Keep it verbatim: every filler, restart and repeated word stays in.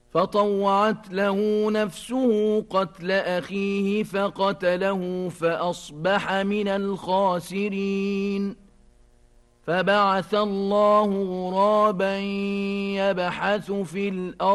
فطوعت له نفسه قتل أخيه فقتله فأصبح من الخاسرين فبعث الله غرابا يبحث في الأرض